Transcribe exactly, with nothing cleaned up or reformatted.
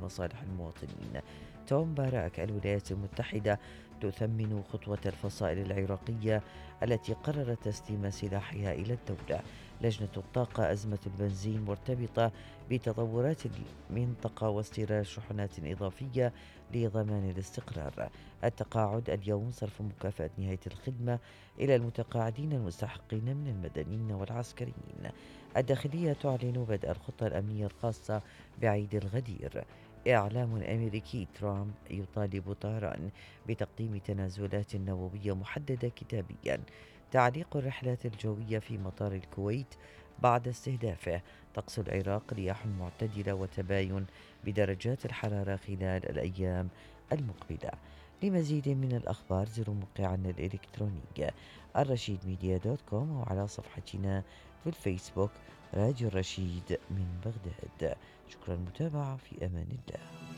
مصالح المواطنين. توم باراك: الولايات المتحدة تثمن خطوة الفصائل العراقية التي قررت تسليم سلاحها إلى الدولة. لجنة الطاقة: أزمة البنزين مرتبطة بتطورات المنطقة واستيراد شحنات إضافية لضمان الاستقرار. التقاعد: اليوم صرف مكافأة نهاية الخدمة إلى المتقاعدين المستحقين من المدنيين والعسكريين. الداخلية تعلن بدء الخطة الأمنية الخاصة بعيد الغدير. إعلام أمريكي: ترامب يطالب طهران بتقديم تنازلات نووية محددة كتابيا. تعليق الرحلات الجوية في مطار الكويت بعد استهدافه. طقس العراق: رياح معتدلة وتباين بدرجات الحرارة خلال الأيام المقبلة. لمزيد من الأخبار زوروا موقعنا الإلكتروني الرشيد ميديا دوت كوم أو على صفحتنا في الفيسبوك راديو الرشيد من بغداد. شكرا للمتابعة، في أمان الله.